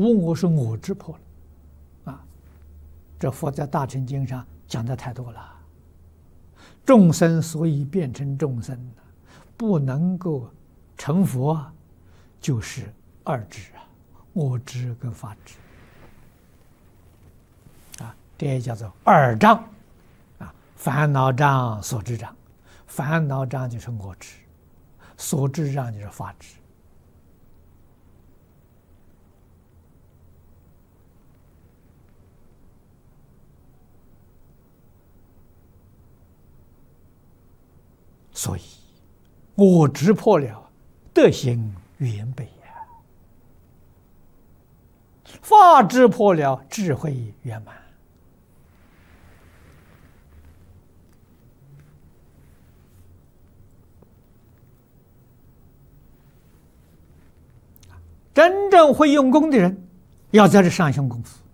无我是我执破了啊！这佛在大乘经上讲的太多了。众生所以变成众生，不能够成佛，就是二执啊，我执跟法执啊，这也叫做二障啊，烦恼障、所知障。烦恼障就是我执，所知障就是法执。所以，我执破了，德行圆备呀；法执破了，智慧圆满。真正会用功的人，要在这上下功夫。